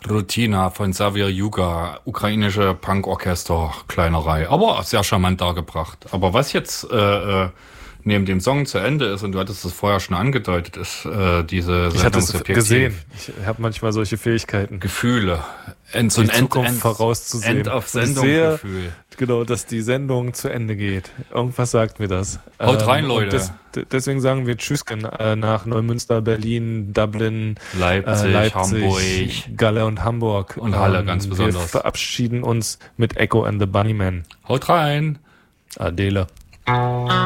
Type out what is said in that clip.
Rutina von Xavier Yuga, ukrainische Punk-Orchester-Kleinerei, aber sehr charmant dargebracht. Aber was jetzt neben dem Song zu Ende ist, und du hattest es vorher schon angedeutet, ist diese Ich hatte es gesehen. Ich habe manchmal solche Fähigkeiten. Gefühle. Die Zukunft vorauszusehen. End of Sendung-Gefühl. Genau, dass die Sendung zu Ende geht. Irgendwas sagt mir das. Haut rein, Leute. Deswegen sagen wir Tschüss nach Neumünster, Berlin, Dublin, Leipzig, Hamburg, Galle und Hamburg. Und Halle ganz besonders. Wir verabschieden uns mit Echo and the Bunnymen. Haut rein. Adele.